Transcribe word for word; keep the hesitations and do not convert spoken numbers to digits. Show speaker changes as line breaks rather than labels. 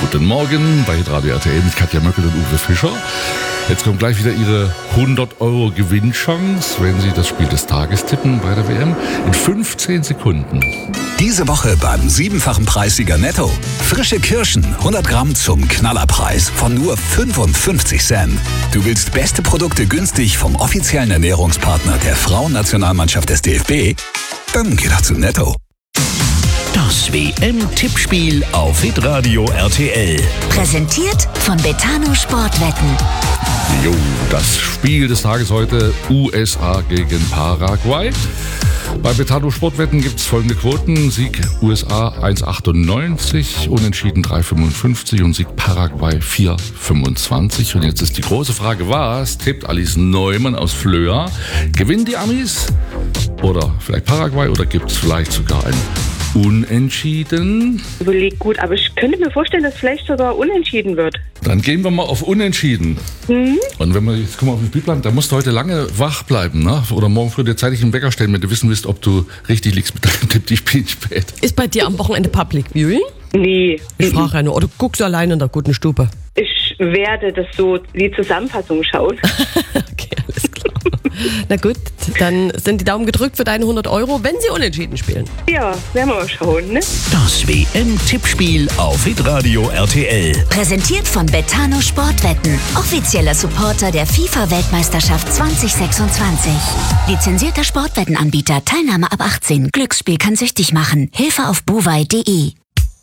Guten Morgen bei Radio R T L mit Katja Möckel und Uwe Fischer. Jetzt kommt gleich wieder Ihre hundert Euro Gewinnchance, wenn Sie das Spiel des Tages tippen bei der W M, in fünfzehn Sekunden.
Diese Woche beim siebenfachen Preissieger Netto. Frische Kirschen, hundert Gramm zum Knallerpreis von nur fünfundfünfzig Cent. Du willst beste Produkte günstig vom offiziellen Ernährungspartner der Frauennationalmannschaft des D F B? Dann geh doch zu Netto.
Das W M-Tippspiel auf Hitradio R T L.
Präsentiert von Betano Sportwetten.
Jo, das Spiel des Tages heute U S A gegen Paraguay. Bei Betano Sportwetten gibt es folgende Quoten. Sieg U S A eins Komma achtundneunzig, Unentschieden drei Komma fünfundfünfzig und Sieg Paraguay vier Komma fünfundzwanzig. Und jetzt ist die große Frage, was tippt Alice Neumann aus Flöa? Gewinnen die Amis oder vielleicht Paraguay oder gibt es vielleicht sogar ein Unentschieden?
Überlegt gut, aber ich könnte mir vorstellen, dass vielleicht sogar unentschieden wird.
Dann gehen wir mal auf Unentschieden. Mhm. Und wenn wir jetzt gucken auf den Spielplan, da musst du heute lange wach bleiben, ne? Oder morgen früh dir zeitig einen Wecker stellen, wenn du wissen willst, ob du richtig liegst mit deinem Tipp, die spielen spät.
Ist bei dir am Wochenende Public Viewing?
Nee.
Ich frage ja nur, oder guckst du allein in der guten Stube?
Ich werde das so, die Zusammenfassung schauen.
Okay, alles klar. Na gut, dann sind die Daumen gedrückt für deine hundert Euro, wenn sie unentschieden spielen.
Ja, werden wir mal schauen, ne?
Das W M-Tippspiel auf Hitradio R T L.
Präsentiert von Betano Sportwetten. Offizieller Supporter der FIFA-Weltmeisterschaft zwanzig sechsundzwanzig. Lizenzierter Sportwettenanbieter. Teilnahme ab achtzehn. Glücksspiel kann süchtig machen. Hilfe auf bovai punkt de.